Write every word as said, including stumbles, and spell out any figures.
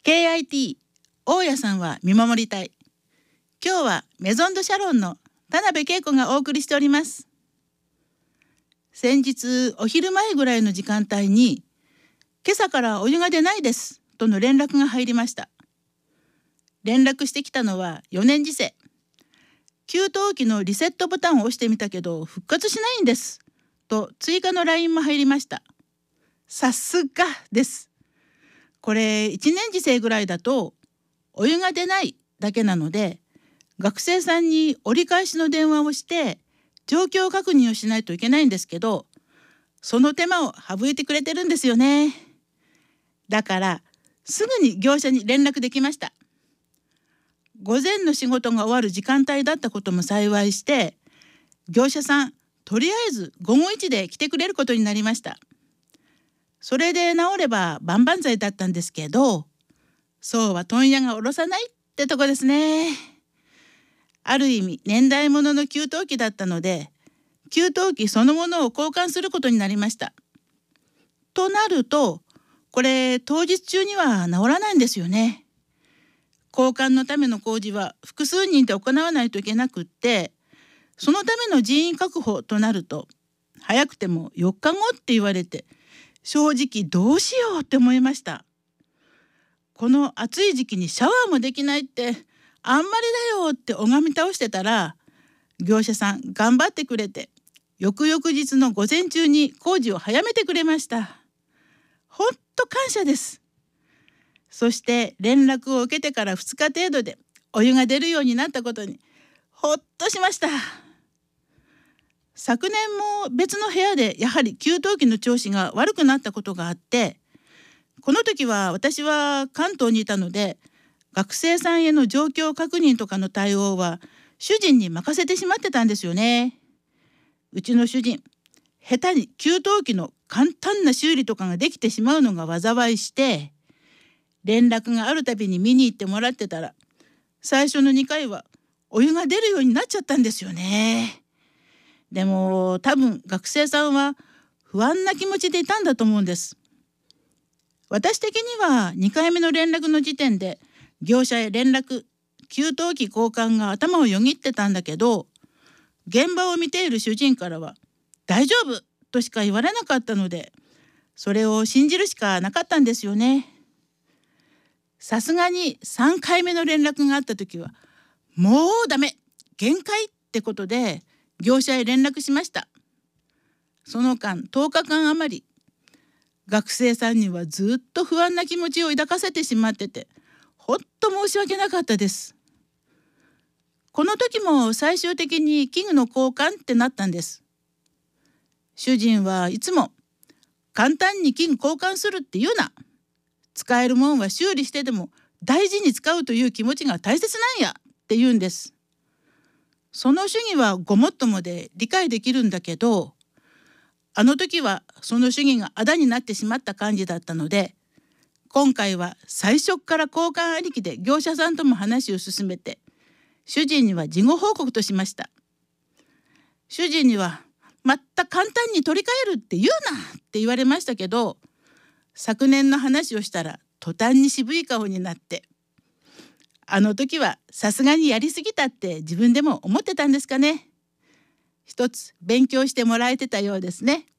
ケーアイティー 大家さんは見守りたい。今日はメゾンドシャロンの田辺恵子がお送りしております。先日お昼前ぐらいの時間帯に、今朝からお湯が出ないですとの連絡が入りました。連絡してきたのはよねん次生。給湯器のリセットボタンを押してみたけど復活しないんですと追加の ライン も入りました。さすがです。これいちねん次生ぐらいだとお湯が出ないだけなので、学生さんに折り返しの電話をして状況確認をしないといけないんですけど、その手間を省いてくれてるんですよね。だからすぐに業者に連絡できました。午前の仕事が終わる時間帯だったことも幸いして、業者さんとりあえず午後いちで来てくれることになりました。それで治れば万々歳だったんですけど、そうは問屋が下ろさないってとこですね。ある意味年代物の給湯器だったので、給湯器そのものを交換することになりました。となると、これ当日中には治らないんですよね。交換のための工事は複数人で行わないといけなくって、そのための人員確保となると早くてもよっかごって言われて、正直どうしようって思いました。この暑い時期にシャワーもできないってあんまりだよって拝み倒してたら、業者さん頑張ってくれて翌々日の午前中に工事を早めてくれました。ほんと感謝です。そして連絡を受けてからふつか程度でお湯が出るようになったことにほっとしました。昨年も別の部屋でやはり給湯器の調子が悪くなったことがあって、この時は私は関東にいたので、学生さんへの状況確認とかの対応は主人に任せてしまってたんですよね。うちの主人、下手に給湯器の簡単な修理とかができてしまうのが災いして、連絡があるたびに見に行ってもらってたら、最初のにかいはお湯が出るようになっちゃったんですよね。でも多分学生さんは不安な気持ちでいたんだと思うんです。私的にはにかいめの連絡の時点で業者へ連絡、給湯器交換が頭をよぎってたんだけど、現場を見ている主人からは大丈夫としか言われなかったので、それを信じるしかなかったんですよね。さすがにさんかいめの連絡があった時は、もうダメ、限界ってことで業者へ連絡しました。その間とおかかん余り、学生さんにはずっと不安な気持ちを抱かせてしまってて、ほんと申し訳なかったです。この時も最終的に器具の交換ってなったんです。主人はいつも簡単に器具交換するって言うな。使えるもんは修理してでも大事に使うという気持ちが大切なんやって言うんです。その主義はごもっともで理解できるんだけど、あの時はその主義があだになってしまった感じだったので、今回は最初から交換ありきで業者さんとも話を進めて、主人には事後報告としました。主人にはまた簡単に取り替えるって言うなって言われましたけど、昨年の話をしたら途端に渋い顔になって、あの時はさすがにやりすぎたって自分でも思ってたんですかね。一つ勉強してもらえてたようですね。